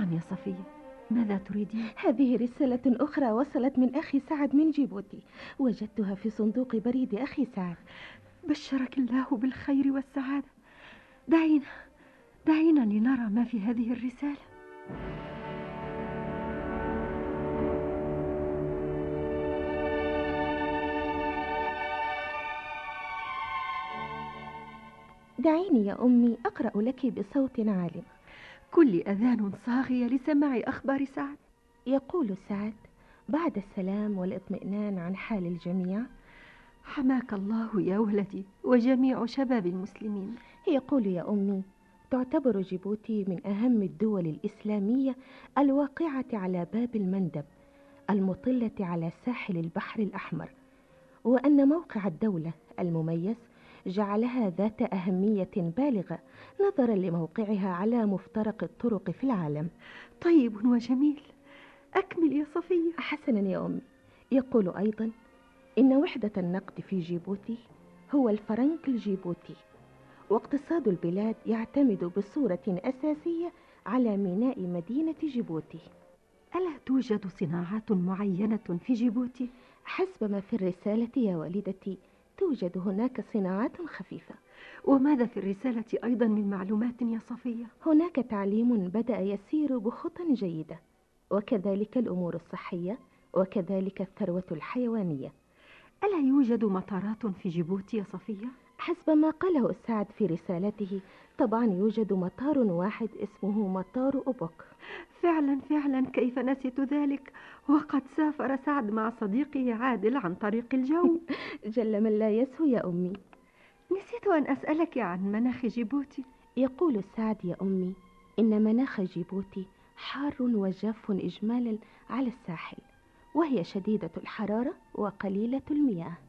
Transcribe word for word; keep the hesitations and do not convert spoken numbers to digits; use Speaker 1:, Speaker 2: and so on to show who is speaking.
Speaker 1: نعم يا صفية، ماذا تريدين؟
Speaker 2: هذه رسالة أخرى وصلت من أخي سعد من جيبوتي، وجدتها في صندوق بريد أخي سعد.
Speaker 1: بشرك الله بالخير والسعادة. دعينا دعينا لنرى ما في هذه الرسالة.
Speaker 2: دعيني يا أمي أقرأ لك بصوت عال.
Speaker 1: كل أذان صاغية لسماع أخبار سعد.
Speaker 2: يقول سعد بعد السلام والاطمئنان عن حال الجميع:
Speaker 1: حماك الله يا ولدي وجميع شباب المسلمين.
Speaker 2: يقول يا أمي: تعتبر جيبوتي من أهم الدول الإسلامية الواقعة على باب المندب المطلة على ساحل البحر الأحمر، وأن موقع الدولة المميز جعلها ذات أهمية بالغة نظرا لموقعها على مفترق الطرق في العالم.
Speaker 1: طيب وجميل، أكمل يا صفية.
Speaker 2: حسنا يا أمي. يقول أيضا إن وحدة النقد في جيبوتي هو الفرنك الجيبوتي، واقتصاد البلاد يعتمد بصورة أساسية على ميناء مدينة جيبوتي.
Speaker 1: ألا توجد صناعات معينة في جيبوتي؟
Speaker 2: حسب ما في الرسالة يا والدتي توجد هناك صناعات خفيفة.
Speaker 1: وماذا في الرسالة أيضا من معلومات يا صفية؟
Speaker 2: هناك تعليم بدأ يسير بخطى جيدة، وكذلك الأمور الصحية، وكذلك الثروة الحيوانية.
Speaker 1: ألا يوجد مطارات في جيبوتي يا صفية؟
Speaker 2: حسب ما قاله سعد في رسالته طبعا يوجد مطار واحد اسمه مطار أوبوك.
Speaker 1: فعلا فعلا، كيف نسيت ذلك، وقد سافر سعد مع صديقه عادل عن طريق الجو.
Speaker 2: جل من لا يسهو يا أمي.
Speaker 1: نسيت أن أسألك عن مناخ جيبوتي.
Speaker 2: يقول سعد يا أمي إن مناخ جيبوتي حار وجاف إجمالا على الساحل، وهي شديدة الحرارة وقليلة المياه.